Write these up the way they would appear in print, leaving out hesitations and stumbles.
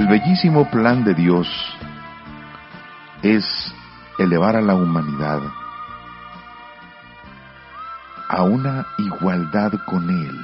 El bellísimo plan de Dios es elevar a la humanidad a una igualdad con Él.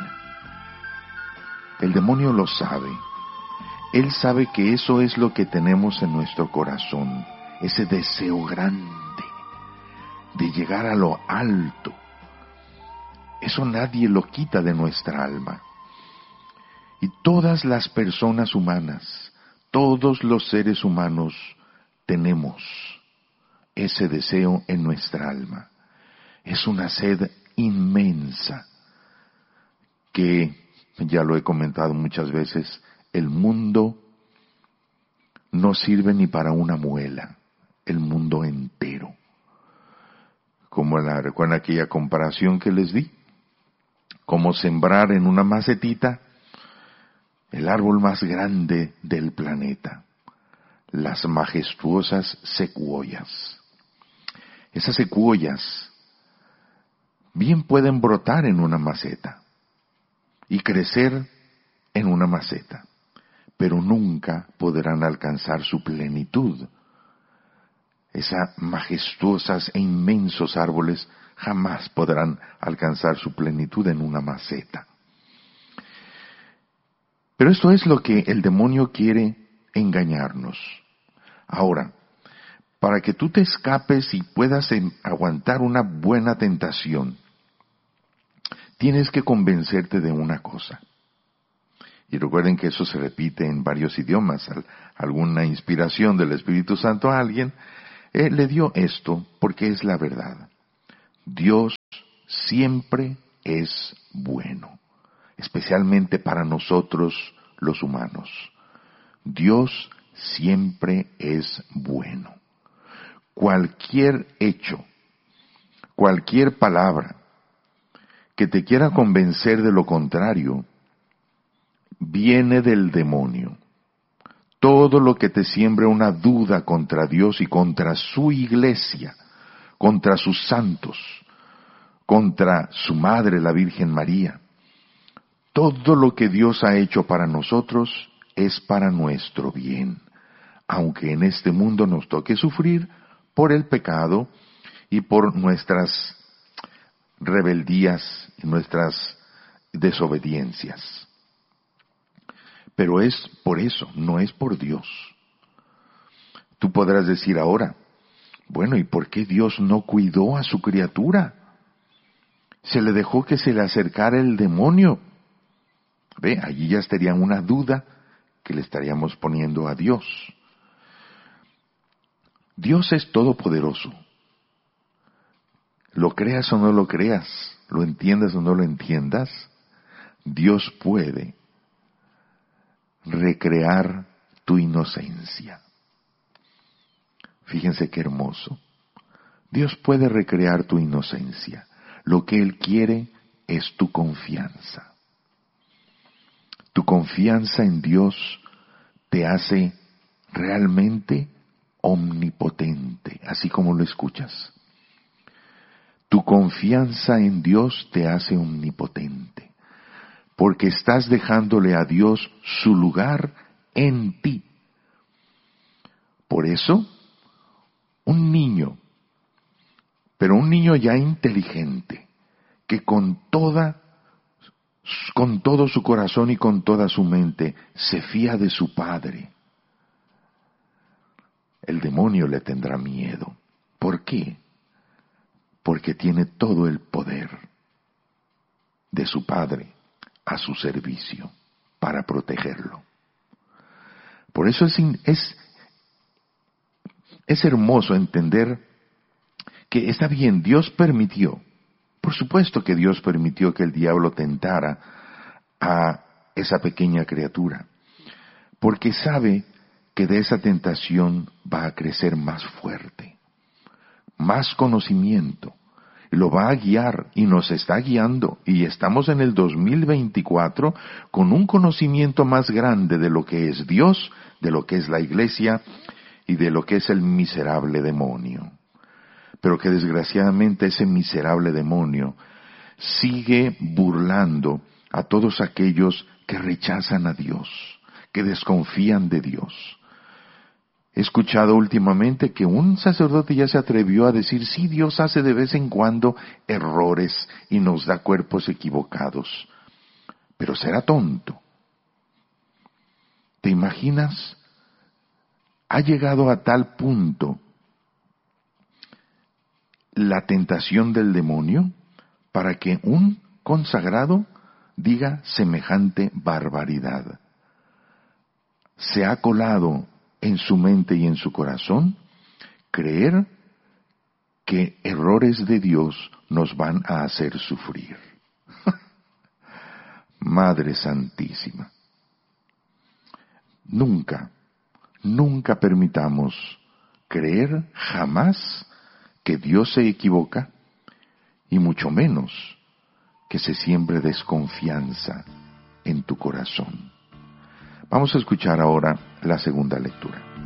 El demonio lo sabe. Él sabe que eso es lo que tenemos en nuestro corazón, ese deseo grande de llegar a lo alto. Eso nadie lo quita de nuestra alma. Y todas las personas humanas, todos los seres humanos, tenemos ese deseo en nuestra alma. Es una sed inmensa que, ya lo he comentado muchas veces, el mundo no sirve ni para una muela, el mundo entero. Como recuerdan aquella comparación que les di, como sembrar en una macetita el árbol más grande del planeta, las majestuosas secuoyas. Esas secuoyas bien pueden brotar en una maceta y crecer en una maceta, pero nunca podrán alcanzar su plenitud. Esas majestuosas e inmensos árboles jamás podrán alcanzar su plenitud en una maceta. Pero esto es lo que el demonio quiere engañarnos. Ahora, para que tú te escapes y puedas aguantar una buena tentación, tienes que convencerte de una cosa. Y recuerden que eso se repite en varios idiomas. Alguna inspiración del Espíritu Santo a alguien le dio esto porque es la verdad. Dios siempre es bueno, especialmente para nosotros los humanos. Dios siempre es bueno. Cualquier hecho, cualquier palabra que te quiera convencer de lo contrario, viene del demonio. Todo lo que te siembre una duda contra Dios y contra su iglesia, contra sus santos, contra su madre, la Virgen María, todo lo que Dios ha hecho para nosotros es para nuestro bien, aunque en este mundo nos toque sufrir por el pecado y por nuestras rebeldías y nuestras desobediencias. Pero es por eso, no es por Dios. Tú podrás decir ahora, bueno, ¿y por qué Dios no cuidó a su criatura? Se le dejó que se le acercara el demonio. Ve, allí ya estaría una duda que le estaríamos poniendo a Dios. Dios es todopoderoso. Lo creas o no lo creas, lo entiendas o no lo entiendas, Dios puede recrear tu inocencia. Fíjense qué hermoso. Dios puede recrear tu inocencia. Lo que Él quiere es tu confianza. Tu confianza en Dios te hace realmente omnipotente, así como lo escuchas. Tu confianza en Dios te hace omnipotente, porque estás dejándole a Dios su lugar en ti. Por eso, un niño, pero un niño ya inteligente, que con todo su corazón y con toda su mente se fía de su padre, el demonio le tendrá miedo. ¿Por qué? Porque tiene todo el poder de su padre a su servicio para protegerlo. Por eso es hermoso entender que está bien, Dios permitió, por supuesto que Dios permitió que el diablo tentara a esa pequeña criatura, porque sabe que de esa tentación va a crecer más fuerte, más conocimiento, lo va a guiar y nos está guiando, y estamos en el 2024 con un conocimiento más grande de lo que es Dios, de lo que es la iglesia y de lo que es el miserable demonio. Pero que desgraciadamente ese miserable demonio sigue burlando a todos aquellos que rechazan a Dios, que desconfían de Dios. He escuchado últimamente que un sacerdote ya se atrevió a decir, sí, Dios hace de vez en cuando errores y nos da cuerpos equivocados. Pero será tonto. ¿Te imaginas? Ha llegado a tal punto la tentación del demonio para que un consagrado diga semejante barbaridad. Se ha colado en su mente y en su corazón creer que errores de Dios nos van a hacer sufrir. Madre Santísima, nunca permitamos creer jamás que Dios se equivoca y mucho menos que se siembre desconfianza en tu corazón. Vamos a escuchar ahora la segunda lectura.